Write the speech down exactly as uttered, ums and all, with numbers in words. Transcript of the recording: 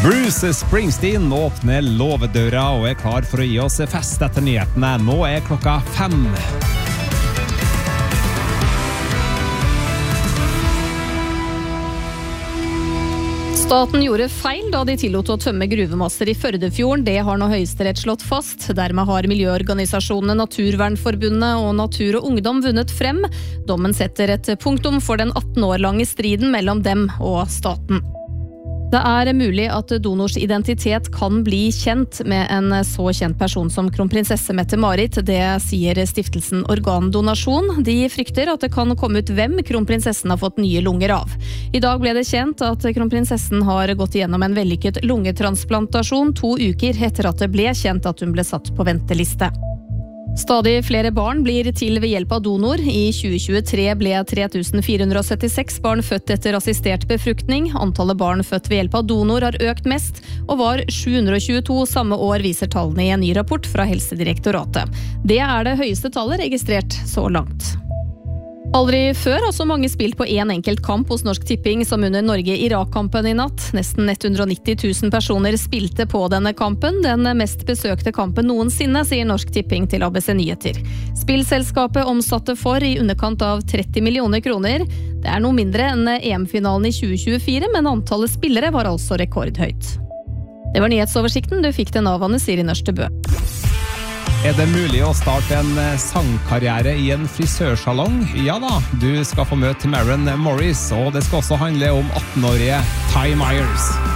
Bruce Springsteen åpner låvedøra og er klar for å gi oss fest etter nyhetene. Nå er klokka fem. Staten gjorde feil da de tillot å tømme gruvemasser i Førdefjorden. Det har nå Høyesterett slått fast. Dermed har miljøorganisasjonene Naturvernforbundet og Natur og Ungdom vunnet frem. Dommen setter et punktum for den atten år lange striden mellom dem og staten. Det er mulig at donors identitet kan bli kjent med en så kjent person som kronprinsesse Mette-Marit. Det sier stiftelsen Organdonasjon. De frykter at det kan komme ut hvem kronprinsessen har fått nye lunger av. I dag ble det kjent at kronprinsessen har gått igjennom en vellykket lungetransplantasjon to uker etter at det ble kjent at hun ble satt på venteliste. Stadig flere barn blir til ved hjelp av donor. I tjue tjuetre ble tre tusen fire hundre syttiseks barn født etter assistert befruktning. Antallet barn født ved hjelp av donor har økt mest, og var sju hundre tjueto samme år, viser tallene i en ny rapport fra Helsedirektoratet. Det er det høyeste tallet registrert så langt. Aldri før har så mange spilt på en enkelt kamp hos Norsk Tipping som under Norge-Irak-kampen i natt. Nesten hundre nitti tusen personer spilte på denne kampen, den mest besøkte kampen noensinne, sier Norsk Tipping til A B C Nyheter. Spillselskapet omsatte for i underkant av tretti millioner kroner. Det er noe mindre enn E M-finalen i tjue tjuefire, men antallet spillere var altså rekordhøyt. Det var nyhetsoversikten, du fikk den av Anne Siri Nørstebø. Er det mulig å starte en sangkarriere i en frisørsalong? Ja da, du skal få møte Maren Morris, og det skal også handle om atten-årige Ty Myers.